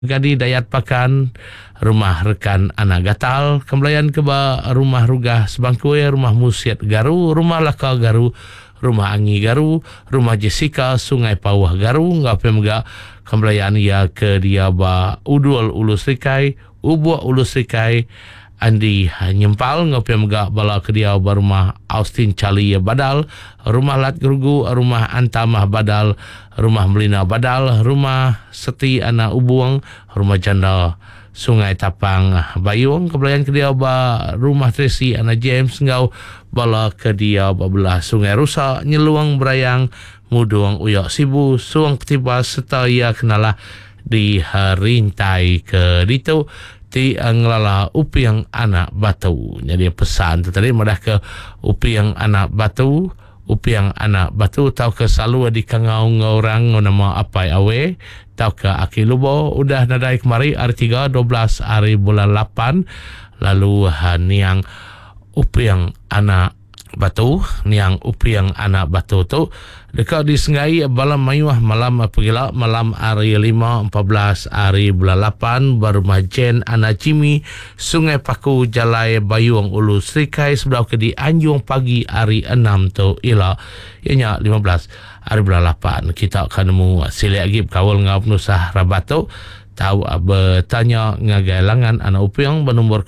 Gadi dayat pakan rumah rekan anak gatal kembalian ke rumah rugah sebangkui rumah musiat garu rumah laka garu rumah angi garu rumah Jessica sungai pawah garu ngape mega kembalian ia ke dia ba udul ulus rikai ubuah ulus rikai Andi nyempal ngape mega bala ke dia ba rumah Austin Cali badal rumah Lat Gerugu rumah Antamah badal rumah Melina badal rumah Seti anak Ubuang rumah Janda Sungai Tapang Bayung kebelayan ke dia ba rumah Tracy anak James ngau bala ke dia ba belah Sungai Rusak Nyeluang Berayang Muduang Uyak Sibu Suang Petiba serta ia kenalah di Rintai ke ditu ti ngelala upiang anak batu. Jadi pesan tu tadi madah ke upiang anak batu, upiang anak batu tau ke selalu di kangau ngorang nama apai awe, tau ke aki lubo udah nadai kemari hari 3 12 hari bulan 8 lalu niang upiang anak batu niang upiang anak batu tu dekat di Sengai balam mayuah malam pegila malam hari 5 14 hari bulan 8 baru majen anak Jimmy Sungai Paku Jalai Bayuang Ulu Serikai sebelah ke di Anjung pagi hari 6 tu ila ianya 15 hari bulan 8 kita akan nemu sili lagi kawal ngau penusah rabato tahu bertanya ngagalangan anak upiang bernombor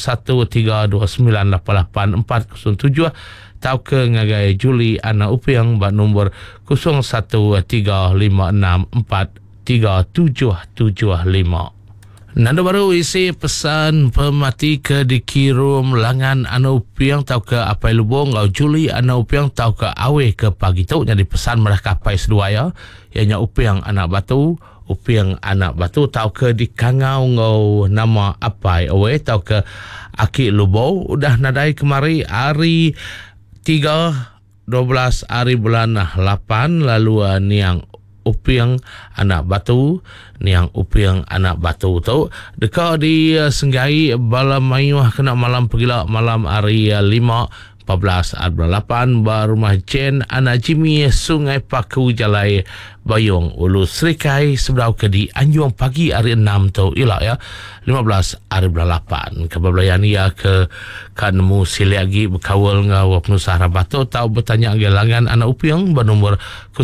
0132988407 tahu ke ngagai Juli anak upiang bernombor 0135643775. Nanda baru isi pesan pemati ke dikirum langan anak upiang tahu ke apai lubong ngau Juli anak upiang tahu ke awe ke pagi tu jadi pesan mereka apai seduaya ianya upiang anak batu upiang anak batu tahu ke di kangau ngau nama apai awe tahu ke aki lubo udah nadai kemari hari 3 12 hari bulan 8 lalu niang upiang anak batu niang upiang anak batu tu dekat di Senggai bala mayuah kena malam pegila malam hari 5 14 hari bulan 8 barumah Jen anak Jimmy Sungai Paku Jalai Bayung Ulu Serikai sebelah ke di Anjung pagi hari 6 tu ialah ya 15 hari bulan 8 kebablayan ia ke kanemu sili lagi berkawal ngau penusah rabato tahu bertanya gelangan anak upiang bernombor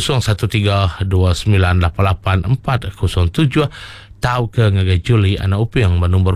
0132988407 tahu ke ngagai Juli anak upiang bernombor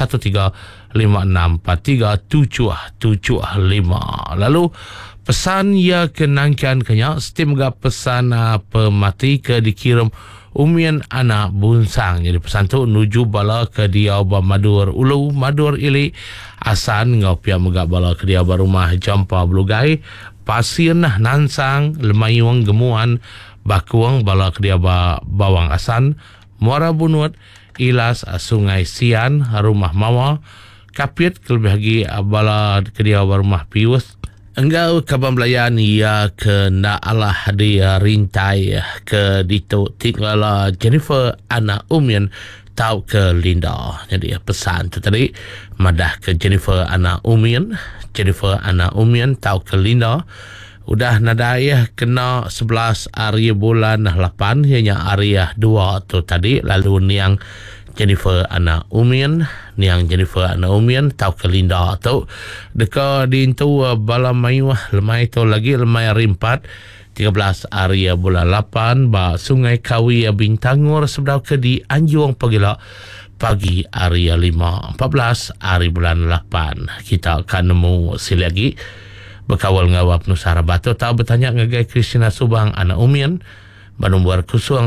0135643775 lalu pesan ia kenangkan kenyak setimga pesan pemati ke dikirim umian anak bunsang jadi pesan tu nuju bala ke dia ba Madur Ulu Madur Ili asan ngau pia megak bala ke dia ba rumah Jampa Belugai Pasir nah Nansang Lemayuang Gemuan Bakuang bala ke dia ba Bawang Asan Muara Bunut Ilas Sungai Sian rumah Mawa Kapit kelebih lagi bala ke dia ba rumah Pius enggau kabamblayan ia ke naalah dia Rintai ke ditu tinggal Jennifer anak umian tahu ke Linda jadi pesan tu tadi madah ke Jennifer anak umian tahu ke Linda udah nadai kena 11 hari bulan 8 hanya hari 2 tu tadi lalu niang Jennifer anak umian tahu ke Linda tu deka di itu bala mayuah lemai tu lagi lemai hari 4 13 hari bulan 8 ba Sungai Kawi Bintangur sebelah ke di Anjung pagila pagi hari 5 14 hari bulan 8 kita akan nemu sili lagi berkawal ngawap Nusara Batu tahu bertanya ngagai Kristina Subang anak umian bernombor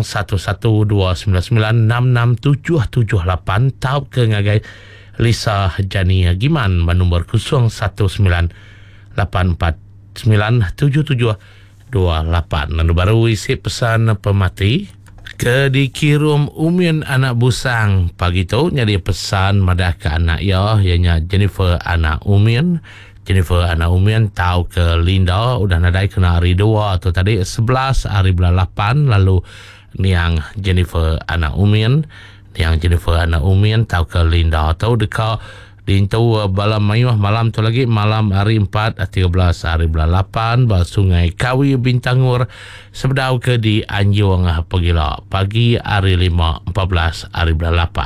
011299667778 tahu ke ngagai Lisa Jania Giman bernombor 0184977728 dan baru isi pesan pemati ke dikirim umian anak busang pagi tu jadi pesan madah ke anak ianya Jennifer anak umian tahu ke Linda udah nadai kena hari 2 atau tadi 11 hari bulan 8 lalu niang Jennifer anak umian tahu ke Linda tahu dekat Dintau balam mayuh malam tu lagi malam hari 4 13 hari bulan 8 ba Sungai Kawi Bintangur sebedau ke di Anjung pagila pagi hari 5 14 hari bulan 8.